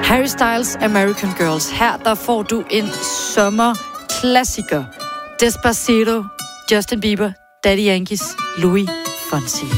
Harry Styles, American Girls. Her der får du en sommerklassiker. Despacito, Justin Bieber, Daddy Yankees, Louis Fonsi.